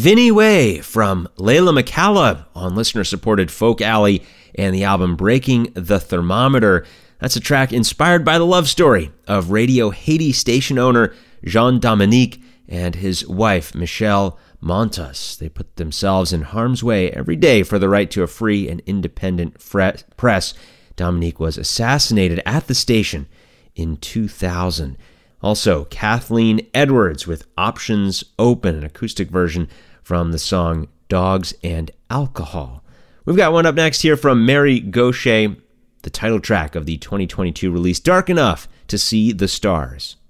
Vinnie Way from Layla McCalla on listener-supported Folk Alley and the album Breaking the Thermometer. That's a track inspired by the love story of Radio Haiti station owner Jean-Dominique and his wife, Michelle Montas. They put themselves in harm's way every day for the right to a free and independent press. Dominique was assassinated at the station in 2000. Also, Kathleen Edwards with Options Open, an acoustic version from the song Dogs and Alcohol. We've got one up next here from Mary Gauthier, the title track of the 2022 release Dark Enough to See the Stars.